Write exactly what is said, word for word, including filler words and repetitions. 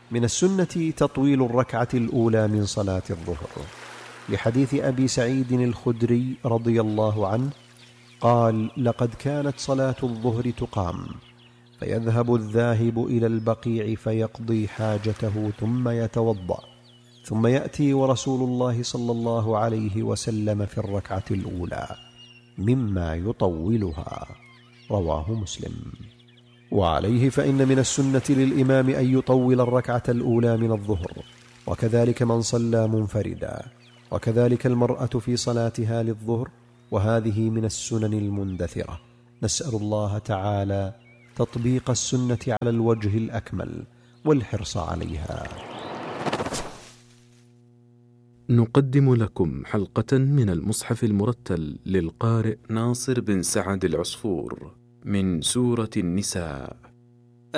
من السنة تطويل الركعة الأولى من صلاة الظهر، لحديث أبي سعيد الخدري رضي الله عنه قال: لقد كانت صلاة الظهر تقام، فيذهب الذاهب إلى البقيع فيقضي حاجته ثم يتوضأ، ثم يأتي ورسول الله صلى الله عليه وسلم في الركعة الأولى مما يطولها. رواه مسلم. وعليه فإن من السنة للإمام أن يطول الركعة الأولى من الظهر، وكذلك من صلى منفردا، وكذلك المرأة في صلاتها للظهر، وهذه من السنن المندثرة. نسأل الله تعالى تطبيق السنة على الوجه الأكمل والحرص عليها. نقدم لكم حلقة من المصحف المرتل للقارئ ناصر بن سعد العصفور من سورة النساء.